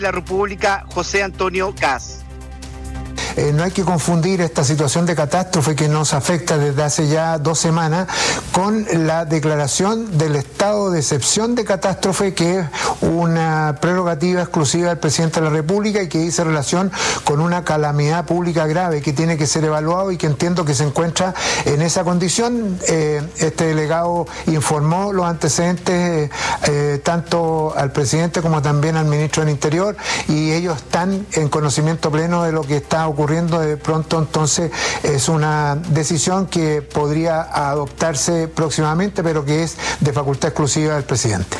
la República, José Antonio Kast. No hay que confundir esta situación de catástrofe que nos afecta desde hace ya 2 semanas con la declaración del estado de excepción de catástrofe, que es una prerrogativa exclusiva del presidente de la República y que dice relación con una calamidad pública grave que tiene que ser evaluado y que entiendo que se encuentra en esa condición. Este delegado informó los antecedentes tanto al presidente como también al ministro del Interior, y ellos están en conocimiento pleno de lo que está ocurriendo de pronto. Entonces es una decisión que podría adoptarse próximamente, pero que es de facultad exclusiva del presidente.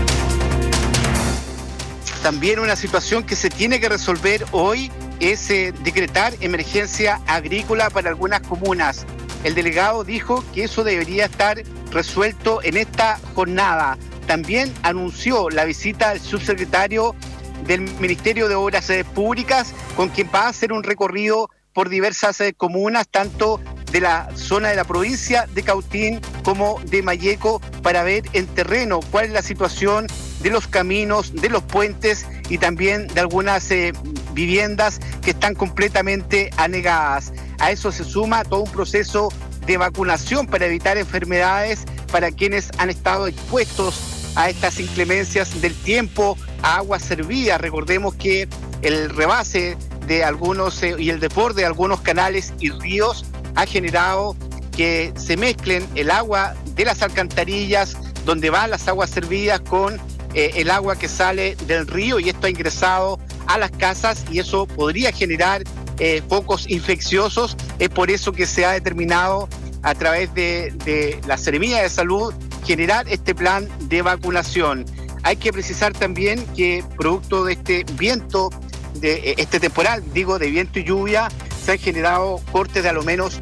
También una situación que se tiene que resolver hoy es decretar emergencia agrícola para algunas comunas. El delegado dijo que eso debería estar resuelto en esta jornada. También anunció la visita del subsecretario del Ministerio de Obras Públicas, con quien va a hacer un recorrido por diversas comunas, tanto de la zona de la provincia de Cautín como de Malleco, para ver en terreno cuál es la situación de los caminos, de los puentes y también de algunas viviendas que están completamente anegadas. A eso se suma todo un proceso de vacunación para evitar enfermedades para quienes han estado expuestos a estas inclemencias del tiempo, a aguas servidas. Recordemos que el rebase de algunos y el desborde de algunos canales y ríos ha generado que se mezclen el agua de las alcantarillas, donde van las aguas servidas, con el agua que sale del río, y esto ha ingresado a las casas y eso podría generar focos infecciosos. Es por eso que se ha determinado a través de la Seremía de Salud generar este plan de vacunación. Hay que precisar también que producto de este viento, de este temporal, de viento y lluvia, se han generado cortes de a lo menos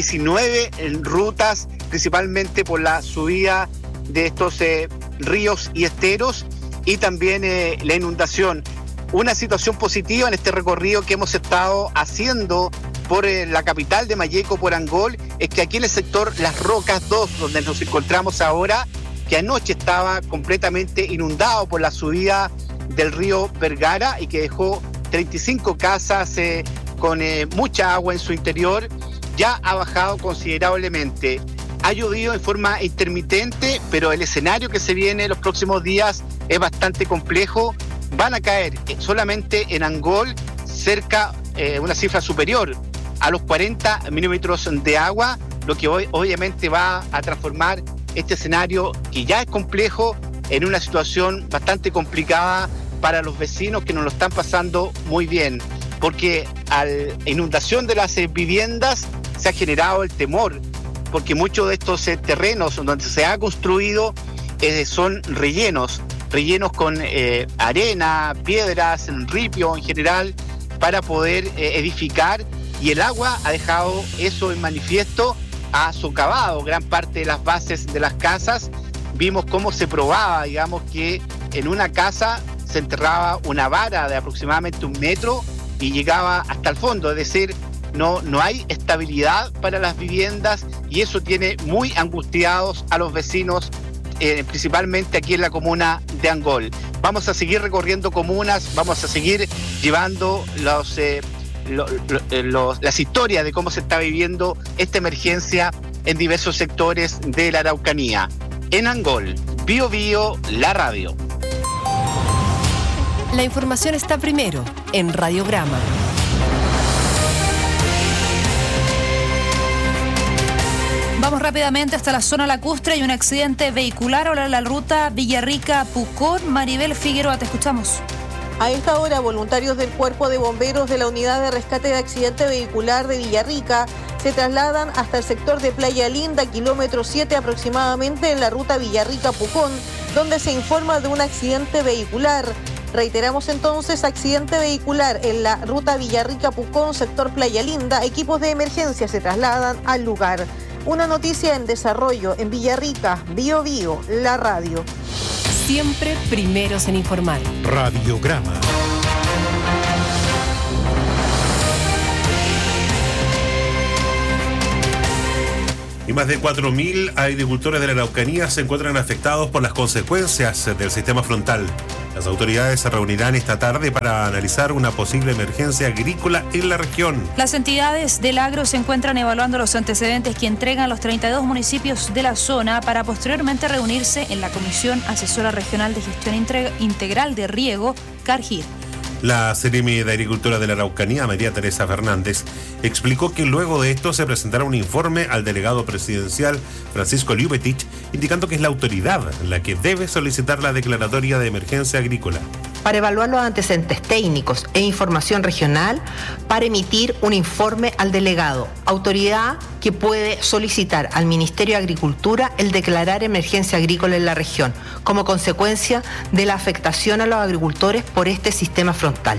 19 rutas, principalmente por la subida de estos ríos y esteros, y también la inundación. Una situación positiva en este recorrido que hemos estado haciendo por la capital de Malleco, por Angol, es que aquí en el sector Las Rocas 2, donde nos encontramos ahora, que anoche estaba completamente inundado por la subida del río Vergara y que dejó 35 casas con mucha agua en su interior, ya ha bajado considerablemente. Ha llovido en forma intermitente, pero el escenario que se viene en los próximos días es bastante complejo. Van a caer solamente en Angol cerca, una cifra superior a los 40 milímetros de agua, lo que hoy obviamente va a transformar este escenario, que ya es complejo, en una situación bastante complicada para los vecinos que nos lo están pasando muy bien, porque a la inundación de las viviendas se ha generado el temor, porque muchos de estos terrenos donde se ha construido son rellenos con arena, piedras, ripio en general, para poder edificar, y el agua ha dejado eso en manifiesto, ha socavado gran parte de las bases de las casas. Vimos cómo se probaba, que en una casa se enterraba una vara de aproximadamente 1 metro y llegaba hasta el fondo, es decir, no hay estabilidad para las viviendas, y eso tiene muy angustiados a los vecinos, principalmente aquí en la comuna de Angol. Vamos a seguir recorriendo comunas, vamos a seguir llevando las historias de cómo se está viviendo esta emergencia en diversos sectores de la Araucanía. En Angol, Bío Bío, la radio. La información está primero en Radiograma. Vamos rápidamente hasta la zona lacustre. Hay un accidente vehicular ahora en la ruta Villarrica-Pucón. Maribel Figueroa, te escuchamos. A esta hora, voluntarios del Cuerpo de Bomberos de la Unidad de Rescate de Accidente Vehicular de Villarrica se trasladan hasta el sector de Playa Linda, kilómetro 7 aproximadamente, en la ruta Villarrica-Pucón, donde se informa de un accidente vehicular. Reiteramos entonces, accidente vehicular en la ruta Villarrica-Pucón, sector Playa Linda. Equipos de emergencia se trasladan al lugar. Una noticia en desarrollo en Villarrica, Bío Bío, la radio. Siempre primeros en informar. Radiograma. Y más de 4.000 agricultores de la Araucanía se encuentran afectados por las consecuencias del sistema frontal. Las autoridades se reunirán esta tarde para analizar una posible emergencia agrícola en la región. Las entidades del agro se encuentran evaluando los antecedentes que entregan los 32 municipios de la zona para posteriormente reunirse en la Comisión Asesora Regional de Gestión Integral de Riego, CARGIR. La Seremi de Agricultura de la Araucanía, María Teresa Fernández, explicó que luego de esto se presentará un informe al delegado presidencial Francisco Liubetich, indicando que es la autoridad la que debe solicitar la declaratoria de emergencia agrícola. Para evaluar los antecedentes técnicos e información regional, para emitir un informe al delegado, autoridad que puede solicitar al Ministerio de Agricultura el declarar emergencia agrícola en la región, como consecuencia de la afectación a los agricultores por este sistema frontal.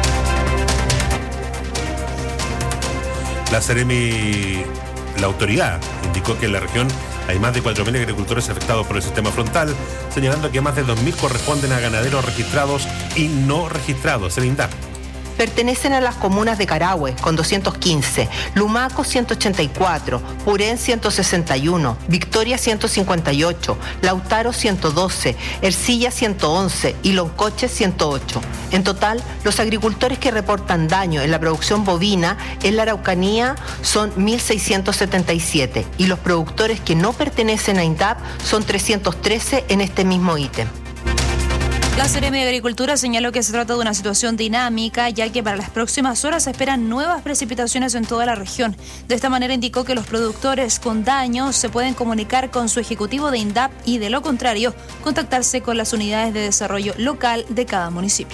La autoridad indicó que en la región hay más de 4.000 agricultores afectados por el sistema frontal, señalando que más de 2.000 corresponden a ganaderos registrados y no registrados en INDAP. Pertenecen a las comunas de Carahue, con 215, Lumaco 184, Purén 161, Victoria 158, Lautaro 112, Ercilla 111 y Loncoche 108. En total, los agricultores que reportan daño en la producción bovina en la Araucanía son 1.677 y los productores que no pertenecen a INDAP son 313 en este mismo ítem. La Seremi de Agricultura señaló que se trata de una situación dinámica, ya que para las próximas horas se esperan nuevas precipitaciones en toda la región. De esta manera indicó que los productores con daños se pueden comunicar con su ejecutivo de INDAP y, de lo contrario, contactarse con las unidades de desarrollo local de cada municipio.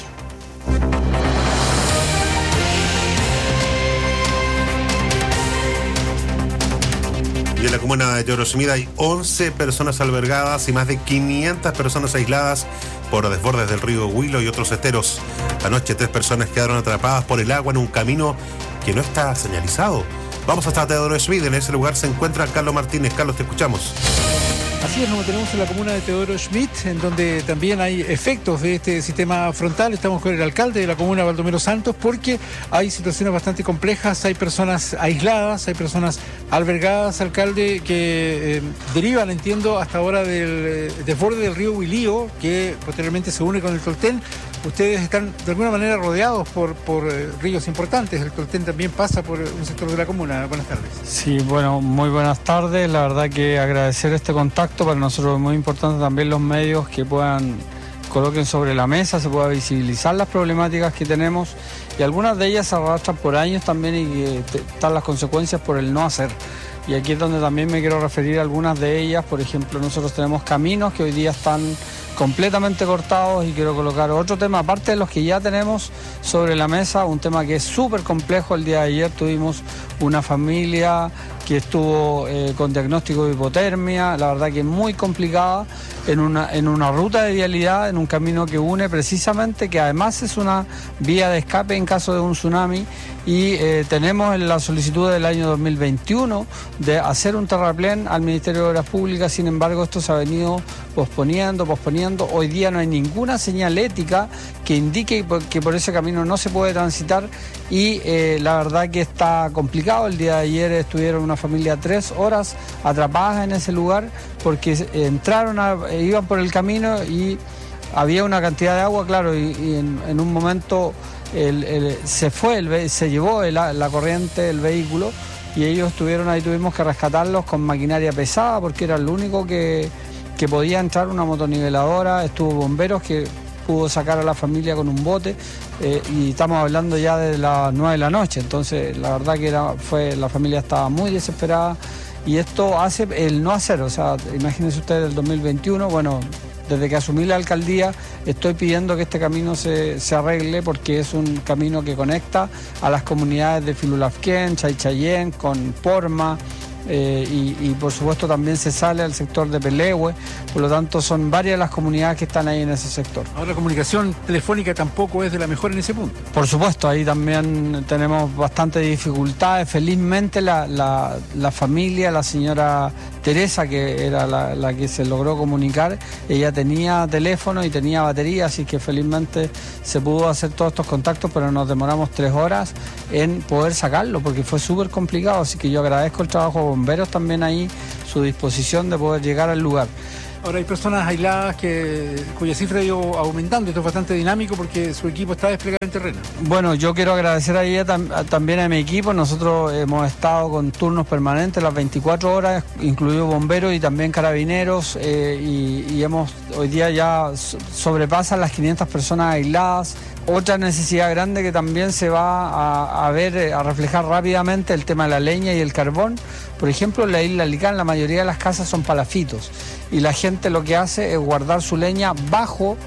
Y en la comuna de Teodoro Schmidt hay 11 personas albergadas y más de 500 personas aisladas por desbordes del río Huilo y otros esteros. Anoche 3 personas quedaron atrapadas por el agua en un camino que no está señalizado. Vamos hasta Teodoro Schmidt. En ese lugar se encuentra Carlos Martínez. Carlos, te escuchamos. Así es, nos mantenemos en la comuna de Teodoro Schmidt, en donde también hay efectos de este sistema frontal. Estamos con el alcalde de la comuna, Baldomero Santos, porque hay situaciones bastante complejas, hay personas aisladas, hay personas albergadas, alcalde, que derivan, entiendo, hasta ahora del desborde del río Huilío, que posteriormente se une con el Tolten. Ustedes están de alguna manera rodeados por ríos importantes. El Tolten también pasa por un sector de la comuna. Buenas tardes. Sí, bueno, muy buenas tardes. La verdad que agradecer este contacto. Para nosotros es muy importante también los medios que coloquen sobre la mesa, se pueda visibilizar las problemáticas que tenemos, y algunas de ellas se arrastran por años también y que están las consecuencias por el no hacer. Y aquí es donde también me quiero referir a algunas de ellas. Por ejemplo, nosotros tenemos caminos que hoy día están completamente cortados, y quiero colocar otro tema, aparte de los que ya tenemos sobre la mesa, un tema que es súper complejo. El día de ayer tuvimos una familia que estuvo con diagnóstico de hipotermia, la verdad que es muy complicada, en una ruta de vialidad, en un camino que une precisamente, que además es una vía de escape en caso de un tsunami, y tenemos la solicitud del año 2021 de hacer un terraplén al Ministerio de Obras Públicas. Sin embargo, esto se ha venido posponiendo. Hoy día no hay ninguna señalética que indique que por ese camino no se puede transitar, y la verdad que está complicado. El día de ayer estuvieron una familia 3 horas atrapadas en ese lugar porque iban por el camino y había una cantidad de agua, claro, y en un momento se llevó la corriente del vehículo, y ellos estuvieron ahí. Tuvimos que rescatarlos con maquinaria pesada porque era lo único que podía entrar, una motoniveladora. Estuvo bomberos que pudo sacar a la familia con un bote, y estamos hablando ya de las 9 de la noche. Entonces la verdad que la familia estaba muy desesperada, y esto hace el no hacer. O sea, imagínense ustedes el 2021, bueno, desde que asumí la alcaldía estoy pidiendo que este camino se arregle, porque es un camino que conecta a las comunidades de Filulafquén, Chaychayén, con Porma, y por supuesto también se sale al sector de Pelehue. Por lo tanto, son varias las comunidades que están ahí en ese sector. Ahora, la comunicación telefónica tampoco es de la mejor en ese punto. Por supuesto, ahí también tenemos bastantes dificultades. Felizmente la familia, la señora Teresa, que era la que se logró comunicar, ella tenía teléfono y tenía batería, así que felizmente se pudo hacer todos estos contactos, pero nos demoramos 3 horas en poder sacarlo, porque fue súper complicado. Así que yo agradezco el trabajo de bomberos también ahí, su disposición de poder llegar al lugar. Ahora hay personas aisladas cuya cifra ha ido aumentando. Esto es bastante dinámico porque su equipo está desplegado en terreno. Bueno, yo quiero agradecer ahí también a mi equipo. Nosotros hemos estado con turnos permanentes las 24 horas, incluidos bomberos y también carabineros, y hoy día ya sobrepasan las 500 personas aisladas. Otra necesidad grande que también se va a reflejar rápidamente, el tema de la leña y el carbón. Por ejemplo, en la isla Licán la mayoría de las casas son palafitos y la gente lo que hace es guardar su leña bajo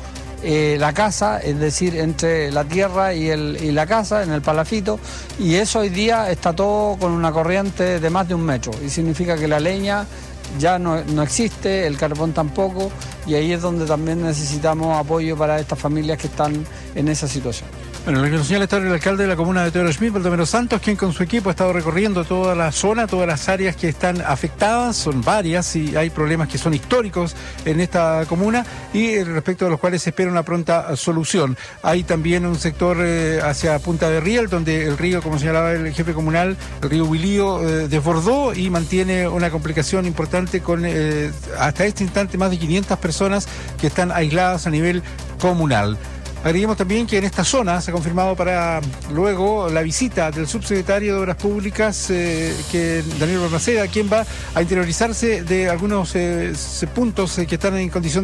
la casa, es decir, entre la tierra y la casa, en el palafito, y eso hoy día está todo con una corriente de más de 1 metro, y significa que la leña ya no existe, el carbón tampoco, y ahí es donde también necesitamos apoyo para estas familias que están en esa situación. Bueno, lo que nos señala está el alcalde de la comuna de Teodoro Schmidt, Baldomero Santos, quien con su equipo ha estado recorriendo toda la zona, todas las áreas que están afectadas, son varias y hay problemas que son históricos en esta comuna y respecto a los cuales se espera una pronta solución. Hay también un sector hacia Punta de Riel, donde el río, como señalaba el jefe comunal, el río Huilío desbordó y mantiene una complicación importante con hasta este instante más de 500 personas que están aisladas a nivel comunal. Agreguemos también que en esta zona se ha confirmado para luego la visita del subsecretario de Obras Públicas, que Daniel Balmaceda, quien va a interiorizarse de algunos puntos que están en condición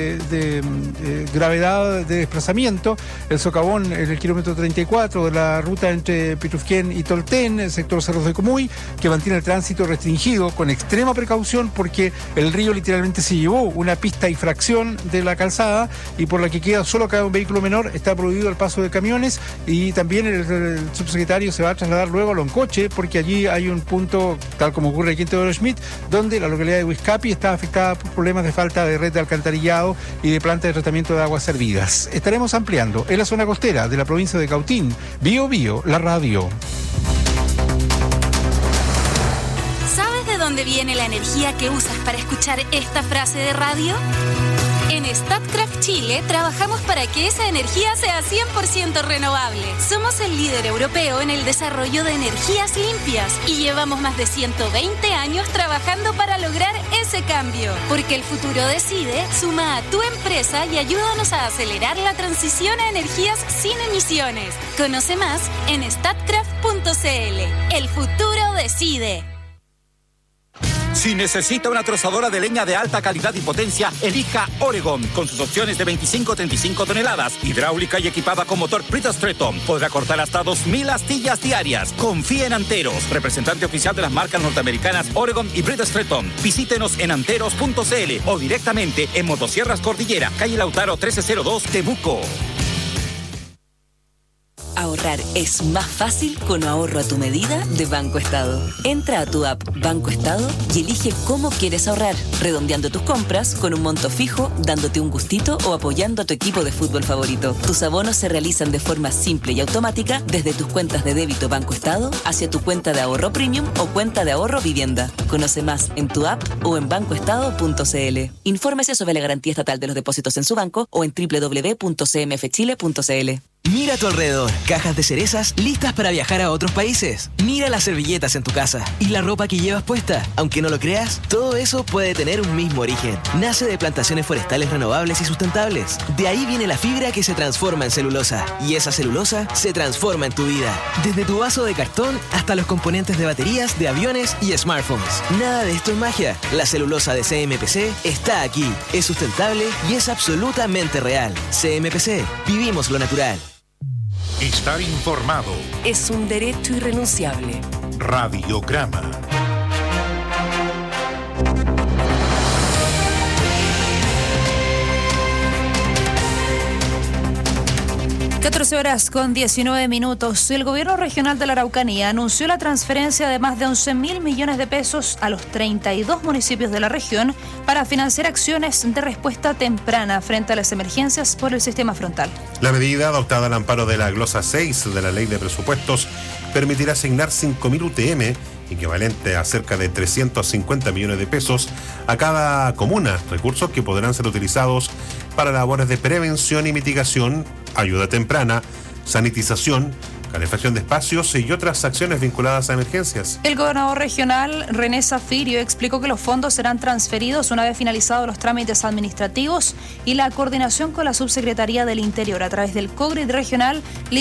de gravedad de desplazamiento. El socavón en el kilómetro 34 de la ruta entre Pitufquén y Tolten, el sector Cerros de Comuy, que mantiene el tránsito restringido con extrema precaución porque el río literalmente se llevó una pista y fracción de la calzada y por la que queda solo cada un vehículo menor. Está prohibido el paso de camiones y también el subsecretario se va a trasladar luego a Loncoche porque allí hay un punto, tal como ocurre aquí en Teodoro Schmidt, donde la localidad de Huizcapi está afectada por problemas de falta de red de alcantarillado y de planta de tratamiento de aguas servidas. Estaremos ampliando en la zona costera de la provincia de Cautín. Bio Bio, la radio. ¿Sabes de dónde viene la energía que usas para escuchar esta frase de radio? En Statkraft Chile trabajamos para que esa energía sea 100% renovable. Somos el líder europeo en el desarrollo de energías limpias y llevamos más de 120 años trabajando para lograr ese cambio. Porque el futuro decide, suma a tu empresa y ayúdanos a acelerar la transición a energías sin emisiones. Conoce más en statkraft.cl. El futuro decide. Si necesita una trozadora de leña de alta calidad y potencia, elija Oregon, con sus opciones de 25 a 35 toneladas, hidráulica y equipada con motor Bridgestone. Podrá cortar hasta 2.000 astillas diarias. Confíe en Anteros, representante oficial de las marcas norteamericanas Oregon y Bridgestone. Visítenos en anteros.cl o directamente en Motosierras Cordillera, calle Lautaro 1302, Temuco. Ahorrar es más fácil con ahorro a tu medida de Banco Estado. Entra a tu app Banco Estado y elige cómo quieres ahorrar, redondeando tus compras con un monto fijo, dándote un gustito o apoyando a tu equipo de fútbol favorito. Tus abonos se realizan de forma simple y automática desde tus cuentas de débito Banco Estado hacia tu cuenta de ahorro premium o cuenta de ahorro vivienda. Conoce más en tu app o en bancoestado.cl. Infórmese sobre la garantía estatal de los depósitos en su banco o en www.cmfchile.cl. Mira a tu alrededor, cajas de cerezas listas para viajar a otros países. Mira las servilletas en tu casa y la ropa que llevas puesta. Aunque no lo creas, todo eso puede tener un mismo origen. Nace de plantaciones forestales renovables y sustentables. De ahí viene la fibra que se transforma en celulosa. Y esa celulosa se transforma en tu vida. Desde tu vaso de cartón hasta los componentes de baterías, de aviones y smartphones. Nada de esto es magia. La celulosa de CMPC está aquí. Es sustentable y es absolutamente real. CMPC, vivimos lo natural. Estar informado es un derecho irrenunciable. Radiograma. 14 horas con 19 minutos. El gobierno regional de la Araucanía anunció la transferencia de más de 11.000 millones de pesos a los 32 municipios de la región para financiar acciones de respuesta temprana frente a las emergencias por el sistema frontal. La medida, adoptada al amparo de la glosa 6 de la Ley de Presupuestos, permitirá asignar 5.000 UTM, equivalente a cerca de 350 millones de pesos, a cada comuna, recursos que podrán ser utilizados para labores de prevención y mitigación, ayuda temprana, sanitización, calefacción de espacios y otras acciones vinculadas a emergencias. El gobernador regional René Zafirio explicó que los fondos serán transferidos una vez finalizados los trámites administrativos y la coordinación con la Subsecretaría del Interior a través del COGRID regional